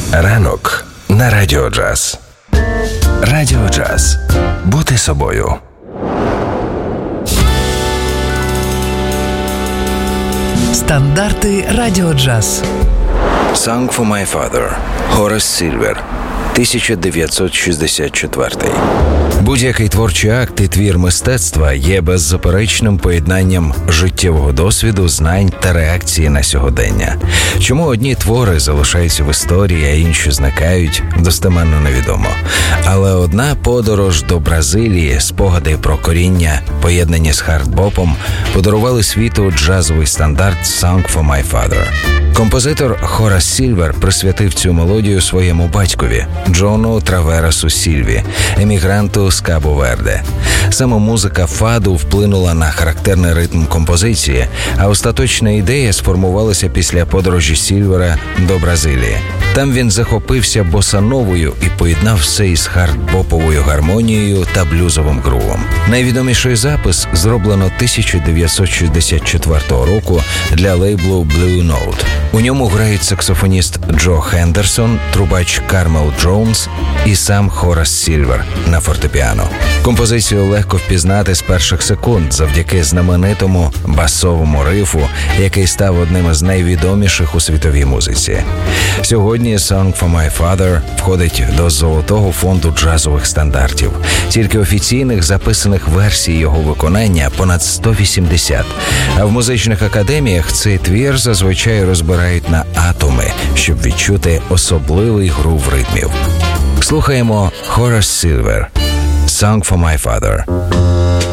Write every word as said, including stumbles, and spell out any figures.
Ранок на Радіо Джаз. Радіо Джаз. Бути собою. Стандарти Радіо Джаз. Song for My Father. Хорас Сільвер. тисяча дев'ятсот шістдесят четвертий. Будь-який творчий акт і твір мистецтва є беззаперечним поєднанням життєвого досвіду, знань та реакції на сьогодення. Чому одні твори залишаються в історії, а інші зникають, достеменно невідомо. Але одна подорож до Бразилії, спогади про коріння, поєднані з хардбопом, подарували світу джазовий стандарт «Song for My Father». Композитор Хорас Сільвер присвятив цю мелодію своєму батькові Джону Траверасу Сільві, емігранту з Кабо-Верде. Саме музика фаду вплинула на характерний ритм композиції, а остаточна ідея сформувалася після подорожі Сільвера до Бразилії. Там він захопився босановою і поєднав все із хардбоповою гармонією та блюзовим грувом. Найвідоміший запис зроблено тисяча дев'ятсот шістдесят четвертого року для лейблу Blue Note. У ньому грають саксофоніст Джо Хендерсон, трубач Кармел Джонс і сам Хорас Сільвер на фортепіано. Композицію легко впізнати з перших секунд завдяки знаменитому басовому рифу, який став одним із найвідоміших у світовій музиці. Сьогодні «Song for My Father» входить до золотого фонду джазових стандартів. Тільки офіційних записаних версій його виконання понад сто вісімдесят, а в музичних академіях цей твір зазвичай розбирають на атоми, щоб відчути особливий грув ритмів. Слухаємо Хорас Сільвер «Song for My Father».